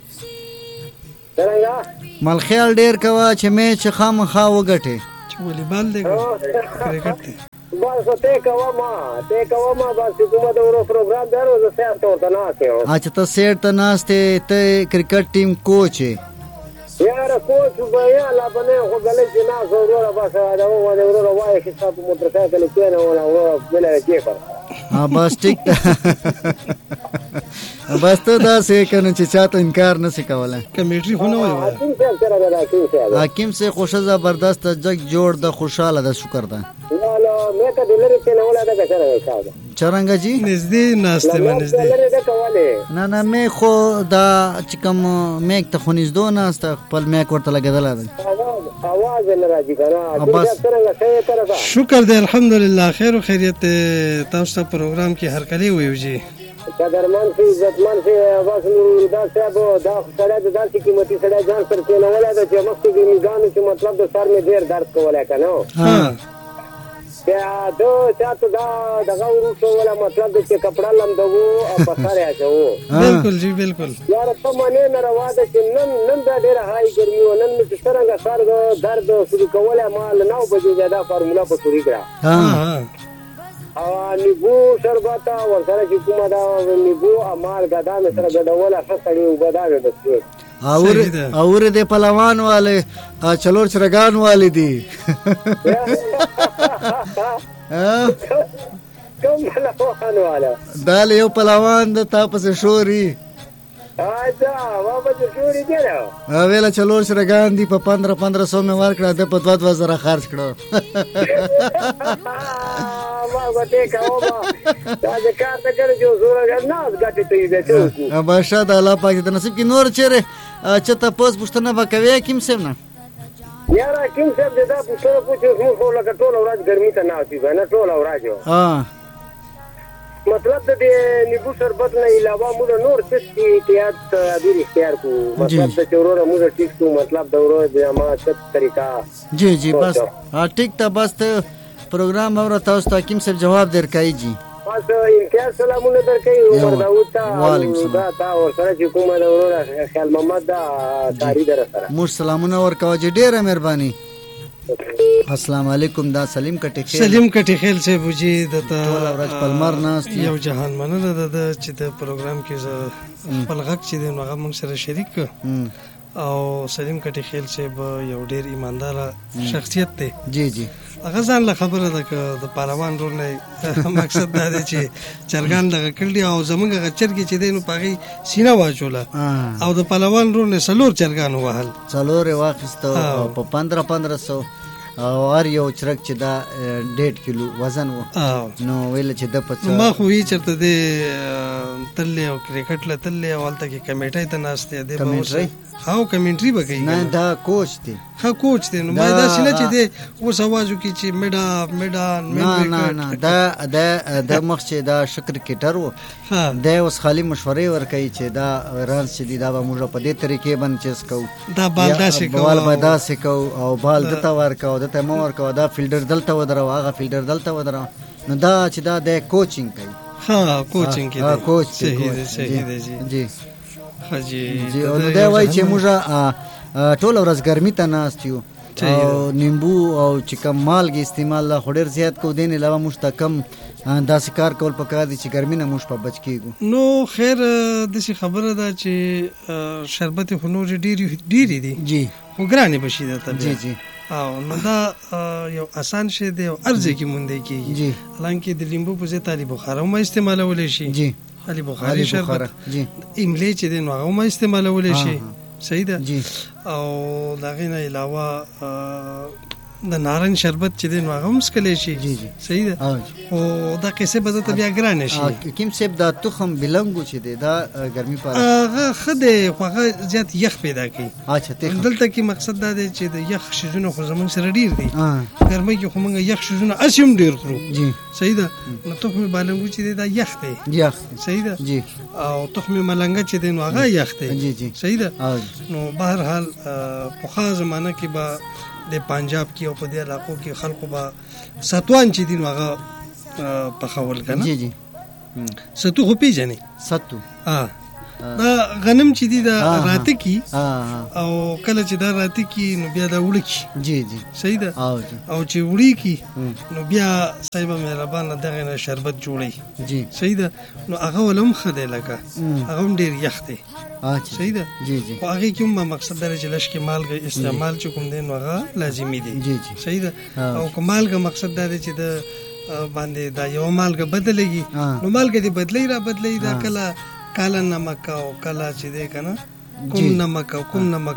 څنګه مال خیال ډیر کوا چې میچ خامخا وګټي چې والیبال دی کرکټ دی بس ته کوا ما ته کوا ما بس کومه د ورو پروګرام درو زه سره ته نه آته اچھا ته سیټ ته ناشته ته کرکټ ټیم کوچ یار کوچ بیا لا بنه خو غلې جنا زورا بس دا و دا ورو وای چې تاسو موټر سایکل کې نه ولا و بل کې پر ها بس ټیک بس ته دا سه کنه چې چاته انکار نه سکواله کمیټری خو نه وای حکیم سے خوش زبردست جگ جوړ د خوشاله د شکر ده لا لا مې ته دلری ته نه ولا دا څنګه حساب چرنګ جی نږدې ناشته نږدې نه نه مې خو دا چې کوم مې ته خو نږدې ناشته خپل مې ورته لګیدل आवाज نه راځي کنه څنګه څنګه طرفه شکر دې الحمدلله خیر او خیریت تاسو پروګرام کې هر کلی ویو جی قدرمن سي عزتمن سي بس دا صاحب دا سره د داسې قیمتي سره ځان سره کې نه ولا دا چې مخکې د میزان چې مطلب د سر مې ډیر درد کوله کنه ها یا دو چاته دا دغه ورسو ولا مطلب چې کپڑا لمدو او پساره اچو بالکل جی بالکل یار ته معنی نه روا ده چې نن نن دا ډیر هاي ګرمي و نن مې څنګه سر درد شروع کوله مال نو بجې دا فارمولا په سوري کړه ها او نیبو شربتا ورسره چې کومه دا نیبو امال غدا مې سره غډوله خسړې وګداوي دسته اور اور دې پهلوان والے چلور چرګان والے دي کوم پهلوان والا دا له یو پهلوان د تاسو شوري اچھا بابا د شوري کړه ا ویلا چلور چرګان دي په پندرہ پندرہ سو مې ور کړه د په دوه دوه زره خرج کړو ما غته کاوه دا د کار ته کړو جو زوره نه غټه ته دې ته ماشاء الله پاک دې نصیب کې نور چیرې چې تاسو پښتنه وکوي کیم سم نه یار کیم سم دې دا پښتنه پوښتنه مو خو لکه ټول ورځ ګرمي ته نه اوسې نه ټول ورځ ها مطلب د نیبو شربت نه علاوه موږ نور څه احتیاط ډیر اختیار کو مطلب د چورو موږ ټیک کو مطلب د ورو د ما څه طریقہ جی جی بس ها ټیک ته بس پروګرام اور تاسو ته کیم سم جواب درکای جی بس امتیاز سلامونه درکې عمر داوود ته دا تا اور سره چې کومه د ورو خیال محمد دا کاری در سره مو سلامونه ورکاو جی ډیره مهرباني السلام علیکم دا سلیم کټی خیل سلیم کټی خیل سے بوجي د تا ورځ پلمر ناس یو جهان مننه د چې د پروګرام کې ز خپل غږ چې د هغه موږ سره شریک او سلیم کټی خیل سے یو ډیر ایماندار شخصیت دی جی جی هغه ځان له خبره ده که د پهلوان رول نه مقصد دا دی چې چرګان دغه کړي او زمونږ هغه چرګې چې دی نو په هغې سینه واچوله او د پهلوان رول نه څلور چرګان ووهل څلور یې واخیسته او په پندره پندره سو او هر یو چرګ چې دا ډېډ کیلو وزن و نو ویله چې ده په څه ما خو وی چېرته دی تللی او کرکټ له تللی او هلته کې کمیټۍ ته ناست دی کمیټرۍ ها کمنټري به کوي نه دا کوچ دی ها کوچ دی نو ما داسې نه چې دی اوس اواز وکړي چې میډا میډا نه نه نه دا دا د مخ چې دا ښه کرکټر و دی اوس خالي مشورې ورکوي چې دا رنز چې دي دا به موږ په دې طریقې باندې چیز کوو دا بال داسې کوو بال به داسې کوو او بال دته ورکوو دته مه ورکوه دا فیلډر دلته ودروه هغه فیلډر دلته ودروه نو دا چې دا دی کوچینګ کوي ها کوچینګ کوي کوچ صحیح دی صحیح دی جی جی جی نو دا وایي چې موږ ټوله ورځ ګرمي ته ناست یو او نیمبو او چې کم مالګې استعمال لا خو ډېر زیات کوو دې نه علاوه موږ ته کم داسې کار کول پکار دي چې ګرمي نه موږ په بچ کېږو نو خیر داسې خبره ده چې شربت خو نورې ډېرې ډېرې دي جی خو ګرانې به شي درته جی جی او نو دا یو آسان شی دی او هر ځای کې موندی کېږي جي حالانکې د لیمبو په ځای ته علي بخاره هم استعمالولی شي جی علي بخاري شربت جی املی چې دی نو هغه هم استعمالولی شي صحیح ده جی او د هغې نه علاوه د نارنج شربت چې دی نو هغه هم څښلی شي جی جی صحیح ده او دا قصې به درته بیا ګرانې شي حکیم صاحب دا تخم بلنګو چې دی دا ګرمي پاره هغه ښه دی خو هغه زیات یخ پیدا کوي اچھا دلته کې مقصد دا دی چې د یخ شیزونه خو زموږ سره ډېر دي ګرمۍ کې خو موږ یخ شیزونه هسې هم ډېر خورو جی صحیح ده نو تخم بلنګو چې دی دا یخ دی یخ صحیح ده جی او تخم ملنګه چې دی نو هغه یخ دی جی جی صحیح ده نو بهرحال پخوا زمانه کې به د پنجاب کې او په دې علاقو کې خلکو به ستوان چې دي نو هغه پخول که نه جی جی ستو خو پیژنې ستو دا غنم چې دي دا راته کی او کله چې دا راته کی نو بیا دا وړي کی جی جی صحیح ده او چې وړي کی نو بیا صاحب مهربان دغه نه شربت جوړي جی صحیح ده نو هغه ولهم خدای لکه هغه هم ډیر یخ دی صحیح ده جی جی او هغه کوم مقصد درې چې لشکې مالګه استعمال چې کوم دی نو هغه لازمي دی جی جی صحیح ده او کومالګه مقصد دا دی چې د باندې دا یو مالګه بدلېږي نو مالګه دی بدلی را بدلی دا کله کالا نمک او کالا چې دی کنه کوم نمک او کوم نمک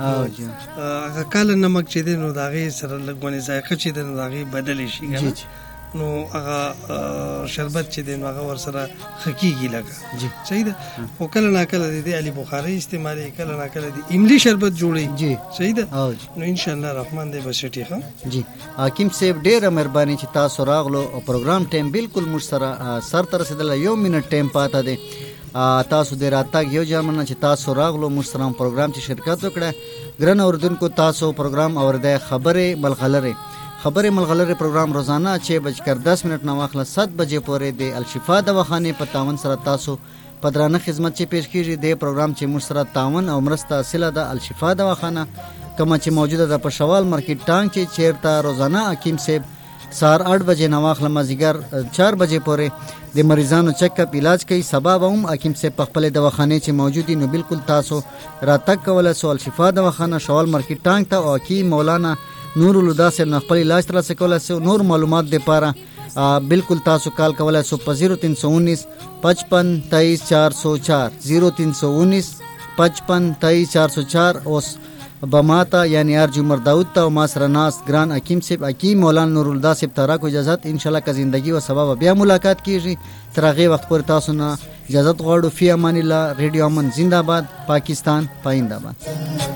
هغه کالا نمک چې دی نو د هغې سره لږ غونې ذایقه چې دی نو د هغې بدلی شي کنه نو هغه شربت چې دی نو هغه ورسره ښه کېږي لکه صحیح ده خو کله ناکله د دې علي بخاري استعمالوي کله ناکله د املي شربت جوړوي صحیح ده نو انشاءالله رحمان دی به سټي ښه جی حکیم صاحب ډېره مهرباني چې تاسو راغلو او پروګرام ټایم بالکل موږ سره سر ته رسېدلی یو منټ ټایم پاته دی تاسو د راتګ یو جامنه چې تاسو راغلو موږ سره پروګرام چې شرکت وکړه ګران اوردونکو تاسو پروګرام اوریدئ خبرې ملغلرې خبرې ملغلرې پروګرام روزانه چھ بج کر دس منٹ نه واخله ست بجې پورې د الشفا دواخانې په تعاون سره تاسو په درانه خدمت چې پیش کیږي د پروګرام چې موږ سره تعاون او مرسته حاصله ده الشفا دواخانه کومه چې موجوده ده په شوال مارکیټ ټانګ چې چیرته روزانه حکیم صاحب سهار آٹھ بجې نه واخله مازدیګر چار بجې پورې د مریضانو چیک اپ علاج کوي. سبا به هم حکیم صاحب په خپلې دواخانې چې موجود دي نو بالکل تاسو راتګ کولی سو. الشفا دواخانه شوال مارکیټ ټانګ ته او حکیم مولانا نور الهدی صاحب نه خپل علاج ترلاسه کولی سو. نور معلومات دپاره بالکل تاسو کال کولی سو په زیرو تین سو انیس پچپن تیئیس چار سو چار زیرو تین سو انیس پچپن تیئیس چار سو چار. اوس بماتا یعنی ارج عمر داود تا و ما سره ناست ګران حکیم صاحب حکیم مولانا نور الهدی صاحب ته راکو اجازت. انشاءالله که زندگی و سبا بیا ملاقات کیږي. تر هغې وخت پورې تاسو نه اجازت غواړو. فی امان الله. ریډیو امن زنده باد. پاکستان پاینده باد.